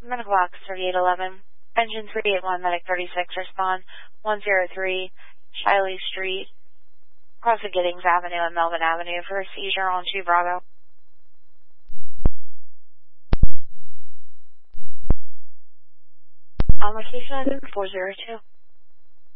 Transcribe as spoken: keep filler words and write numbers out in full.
Medical box thirty-eight eleven. Engine three eight one, Medic thirty-six, respond one zero three, Shiley Street, across the Giddings Avenue and Melvin Avenue for a seizure on two Bravo. On location four zero two.